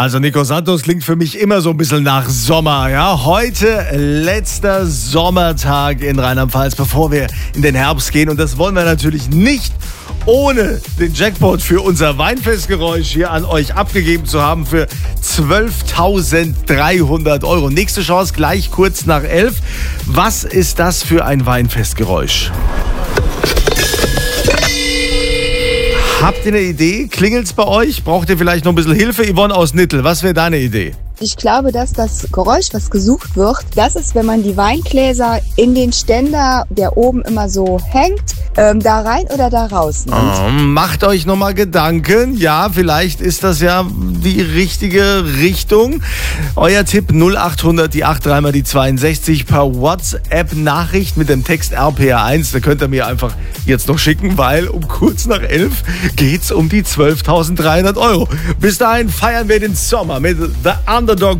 Also Nico Santos klingt für mich immer so ein bisschen nach Sommer, ja. Heute letzter Sommertag in Rheinland-Pfalz, bevor wir in den Herbst gehen. Und das wollen wir natürlich nicht ohne den Jackpot für unser Weinfestgeräusch hier an euch abgegeben zu haben für 12.300 Euro. Nächste Chance gleich kurz nach 11. Was ist das für ein Weinfestgeräusch? Habt ihr eine Idee? Klingelt's bei euch? Braucht ihr vielleicht noch ein bisschen Hilfe? Yvonne aus Nittel, was wäre deine Idee? Ich glaube, dass das Geräusch, was gesucht wird, das ist, wenn man die Weingläser in den Ständer, der oben immer so hängt, da rein oder da raus nimmt. Macht euch nochmal Gedanken. Ja, vielleicht ist das ja die richtige Richtung. Euer Tipp 0800 die 83 mal die 62 per WhatsApp-Nachricht mit dem Text RPR1. Da könnt ihr mir einfach jetzt noch schicken, weil um kurz nach 11 geht's um die 12.300 Euro. Bis dahin feiern wir den Sommer mit The Underdog